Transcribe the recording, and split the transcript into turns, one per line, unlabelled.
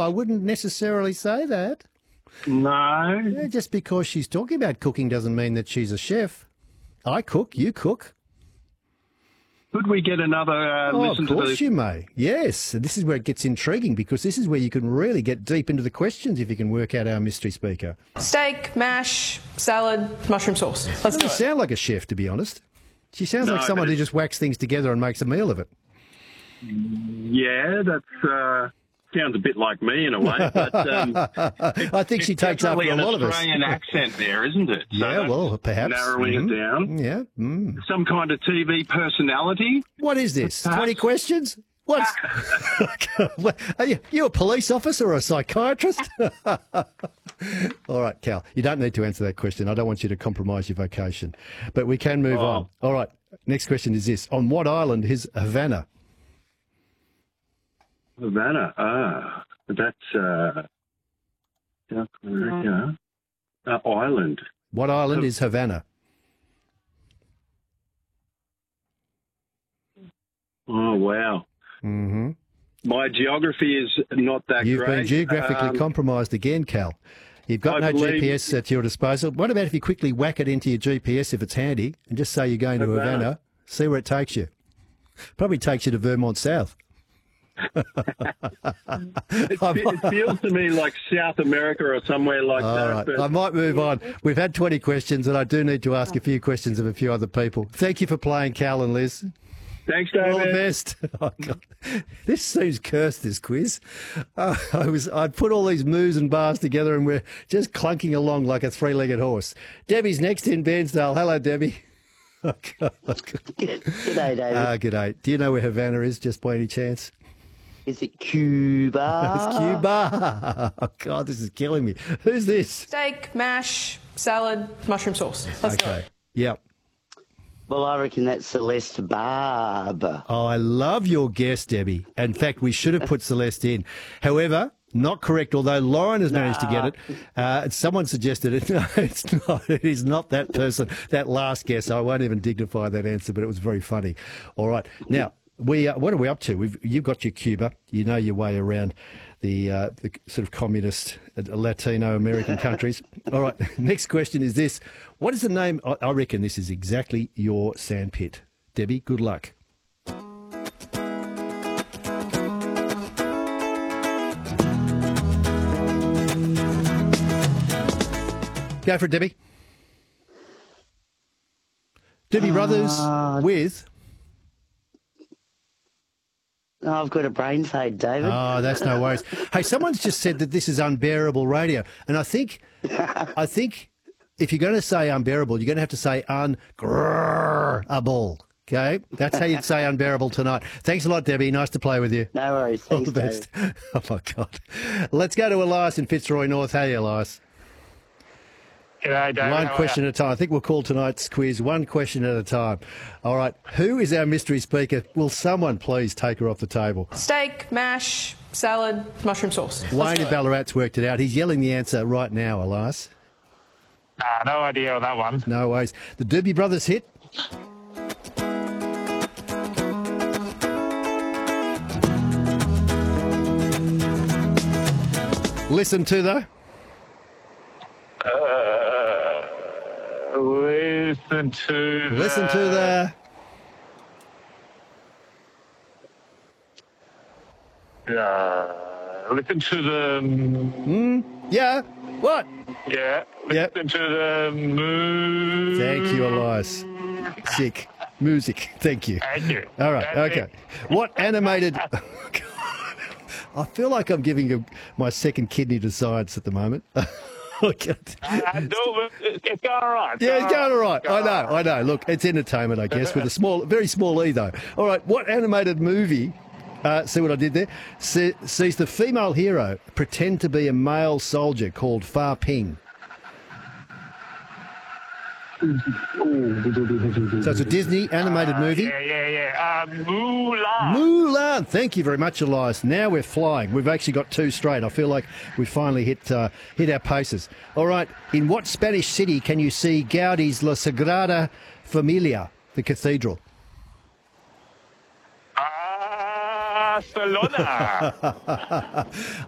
I wouldn't necessarily say that.
No.
Yeah, just because she's talking about cooking doesn't mean that she's a chef. I cook, you cook.
Could we get another listen to
Of course
this?
you may. Yes, and this is where it gets intriguing because this is where you can really get deep into the questions if you can work out our mystery speaker.
Steak, mash, salad, mushroom sauce. Let's do
Doesn't
it.
sound like a chef, to be honest. She sounds like
No,
someone
but
who just whacks things together and makes a meal of it.
Yeah, that sounds a bit like me in a way. But
I think she takes after a lot of us.
Australian accent there, isn't it? So
Yeah, well, perhaps.
narrowing it down.
Yeah. Mm.
Some kind of TV personality.
What is this?
Perhaps.
20 questions? What's... Are you a police officer or a psychiatrist? All right, Cal, you don't need to answer that question. I don't want you to compromise your vocation. But we can move on. All right, next question is this. On what island is Havana?
Havana. That's South America. Island.
What island is Havana?
Oh, wow.
Mm-hmm.
My geography is not that
You've
great.
been geographically compromised again, Cal. You've got
I
no
believe-
GPS at your disposal. What about if you quickly whack it into your GPS if it's handy and just say you're going to Havana, see where it takes you? Probably takes you to Vermont South.
It feels to me like South America or somewhere like
All
that.
right,
but-
I might move on. We've had 20 questions and I do need to ask a few questions of a few other people. Thank you for playing, Cal and Liz.
Thanks,
All the
David.
best. Oh, God. This seems cursed, this quiz. I'd put all these moves and bars together and we're just clunking along like a three-legged horse. Debbie's next in Bairnsdale. Hello, Debbie. Oh, God.
G'day, David.
G'day. Do you know where Havana is, just by any chance?
Is it Cuba?
It's Cuba. Oh, God, this is killing me. Who's this?
Steak, mash, salad, mushroom sauce. Let's do
Okay.
it.
Yep.
Well, I reckon that's Celeste Barber.
Oh, I love your guess, Debbie. In fact, we should have put Celeste in. However, not correct, although Lauren has managed to get it. Someone suggested it. No, it's not. It is not that person. That last guess, I won't even dignify that answer, but it was very funny. All right. Now, what are we up to? You've got your Cuba. You know your way around the sort of communist Latino American countries. All right. Next question is this. What is the name? I reckon this is exactly your sandpit. Debbie, good luck. Go for it, Debbie. Doobie Brothers with...
Oh, I've got a brain fade, David.
Oh, that's no worries. Hey, someone's just said that this is unbearable radio. And I think if you're going to say unbearable, you're going to have to say ungrrrable. Okay? That's how you'd say unbearable tonight. Thanks a lot, Debbie. Nice to play with you.
No worries.
All
Thanks,
the best.
David.
Oh, my God. Let's go to Elias in Fitzroy North. Hey, Elias.
G'day, David.
One question at a time. I think we'll call tonight's quiz one question at a time. All right. Who is our mystery speaker? Will someone please take her off the table?
Steak, mash, salad, mushroom sauce.
Wayne in Ballarat's worked it out. He's yelling the answer right now, Elias.
No idea on that one.
No worries. The Doobie Brothers hit. Listen to the...
Listen to the...
Listen to the...
listen to the...
Yeah. What?
Yeah.
Yep.
Listen to the moon.
Thank you, Elias. Sick. Music. Thank you.
Thank you.
All right.
That's
Okay. What animated... I feel like I'm giving you my second kidney to science at the moment.
It's going all right.
Yeah, it's going all right. I know. Look, it's entertainment, I guess, with a very small E, though. All right, what animated movie, see what I did there, sees the female hero pretend to be a male soldier called Fa Ping? So it's a Disney animated movie.
Yeah. Mulan.
Mulan. Thank you very much, Elias. Now we're flying. We've actually got two straight. I feel like we finally hit our paces. All right. In what Spanish city can you see Gaudi's La Sagrada Familia, the cathedral?
Barcelona.